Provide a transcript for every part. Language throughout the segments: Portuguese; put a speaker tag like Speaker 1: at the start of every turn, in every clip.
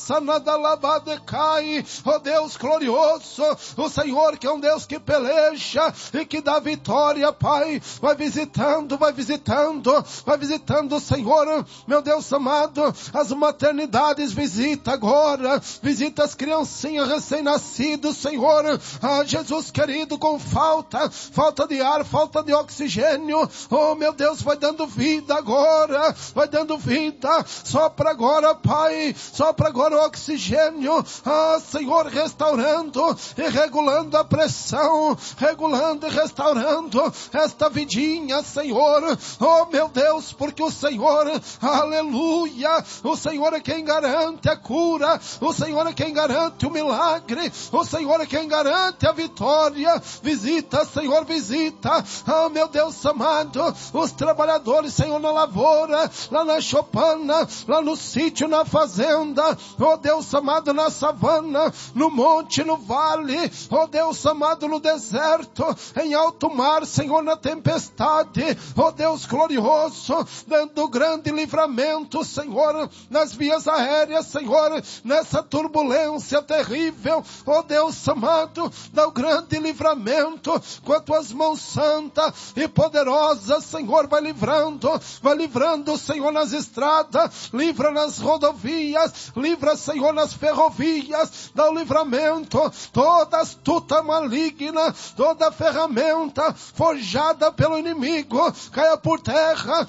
Speaker 1: Sanadalavadecai, ó Deus glorioso, o Senhor que é um Deus que peleja e que dá vitória, Pai, vai visitando, Senhor, meu Deus amado, as maternidades, visita agora, visita as criancinhas recém-nascidas, Senhor, Jesus querido, com falta de ar, falta de oxigênio, oh meu Deus, vai dando vida agora, sopra agora, Pai, sopra agora o oxigênio, Senhor, restaurando e regulando a pressão, regulando e restaurando esta vidinha, Senhor, oh meu Deus, porque o Senhor, aleluia, o Senhor é quem garante a cura, o Senhor é quem garante o milagre, o Senhor é quem garante a vitória. Visita, Senhor, visita, meu Deus amado, os trabalhadores, Senhor, na lavoura, lá na chopana, lá no sítio, na fazenda, oh Deus amado, na savana, no monte, no vale, oh Deus amado, no deserto, em alto mar, Senhor, na tempestade, oh Deus glorioso, dando grande livramento, Senhor, nas vias aéreas, Senhor, nessa turbulência terrível, oh Deus amado, dá o grande livramento, com as tuas mãos santas e poderosas, Senhor, vai livrando, Senhor, nas estradas, livra nas rodovias, livra, Senhor, nas ferrovias, dá o livramento, toda astuta maligna, toda ferramenta forjada pelo inimigo, cai por terra,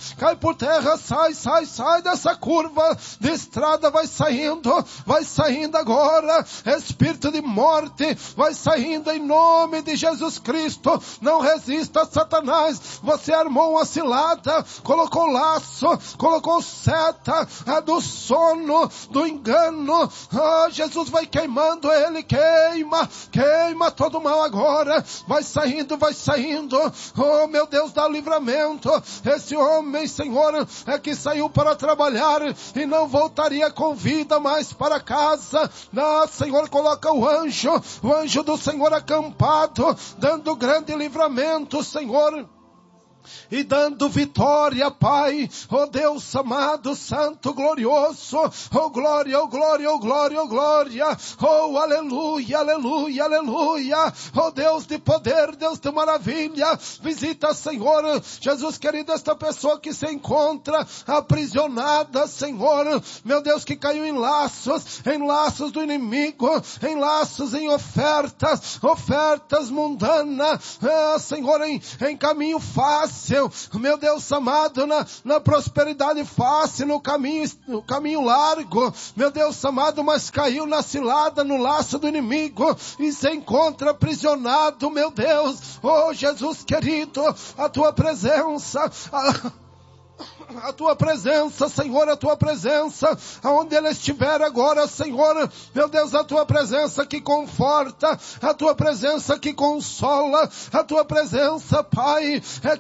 Speaker 1: sai dessa curva de estrada, vai saindo agora, espírito de morte, vai saindo em nome de Jesus Cristo, não resista a Satanás, você armou uma cilada, colocou laço, colocou seta, do sono, do engano, Jesus vai queimando ele, queima todo mal agora, vai saindo, oh meu Deus, dá livramento, esse homem, Senhor, é que saiu para trabalhar e não voltaria com vida mais para casa, Senhor, coloca o anjo do Senhor acampado, dando grande livramento, Senhor, e dando vitória, Pai, oh Deus amado, santo, glorioso, oh glória, oh aleluia, oh Deus de poder, Deus de maravilha, visita, Senhor, Jesus querido, esta pessoa que se encontra aprisionada, Senhor, meu Deus, que caiu em laços do inimigo, em laços, em ofertas mundanas, Senhor, em caminho fácil, meu Deus amado, na prosperidade fácil, no caminho largo, meu Deus amado, mas caiu na cilada, no laço do inimigo, e se encontra aprisionado, meu Deus, oh Jesus querido, a tua presença, Senhor, a tua presença, aonde ele estiver agora, Senhor, meu Deus, a tua presença que conforta, a tua presença que consola, a tua presença, Pai, é